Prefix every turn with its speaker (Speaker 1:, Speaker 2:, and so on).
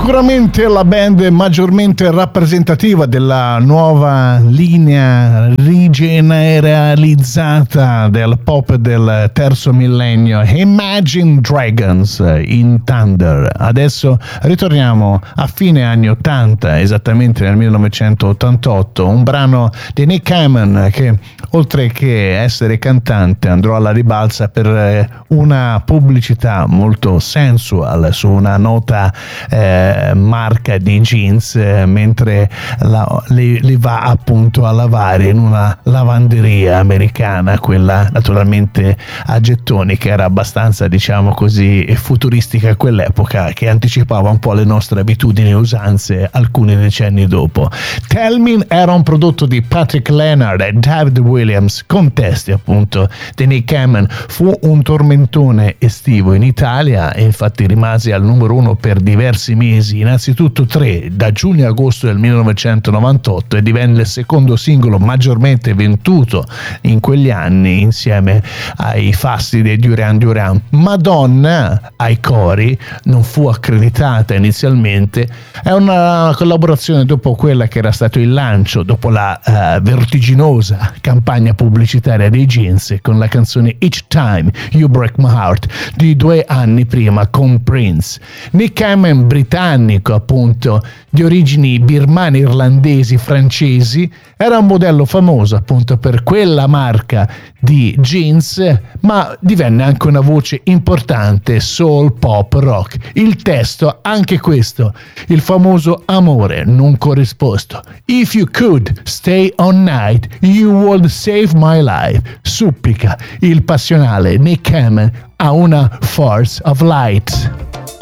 Speaker 1: Sicuramente la band maggiormente rappresentativa della nuova linea rigeneralizzata del pop del terzo millennio, Imagine Dragons in Thunder. Adesso ritorniamo a fine anni 80, esattamente nel 1988, un brano di Nick Hammond che, oltre che essere cantante, andrò alla ribalza per una pubblicità molto sensual su una nota marca di jeans, mentre li va appunto a lavare in una lavanderia americana, quella naturalmente a gettoni, che era abbastanza, diciamo così, futuristica a quell'epoca, che anticipava un po' le nostre abitudini e usanze alcuni decenni dopo. Tell Me era un prodotto di Patrick Leonard e David Williams, con testi appunto di Nick Hammond. Fu un tormentone estivo in Italia e infatti rimase al numero 1 per diversi mesi, innanzitutto 3, da giugno a agosto del 1998, e divenne il secondo singolo maggiormente venduto in quegli anni, insieme ai fasti dei Duran Duran. Madonna ai cori non fu accreditata inizialmente, è una collaborazione dopo quella che era stato il lancio, dopo la vertiginosa campagna pubblicitaria dei jeans, con la canzone Each Time You Break My Heart di 2 anni prima con Prince. Nick Hammond, britannico appunto, di origini birmane, irlandesi, francesi, era un modello famoso appunto per quella marca di jeans, ma divenne anche una voce importante soul, pop, rock. Il testo, anche questo, il famoso amore non corrisposto. If you could stay all night, you would save my life. Supplica il passionale Nick Hammond a una Force of Light.